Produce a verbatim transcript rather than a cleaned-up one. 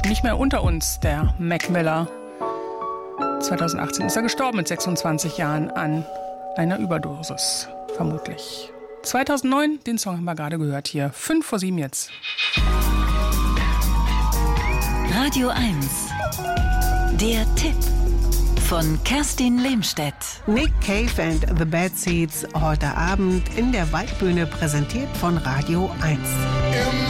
nicht mehr unter uns, der Mac Miller. zweitausendachtzehn ist er gestorben mit sechsundzwanzig Jahren an einer Überdosis, vermutlich. zweitausendneun, den Song haben wir gerade gehört hier. Fünf vor sieben jetzt. Radio eins. Der Tipp von Kerstin Lehmstedt. Nick Cave and the Bad Seeds heute Abend in der Waldbühne, präsentiert von Radio eins.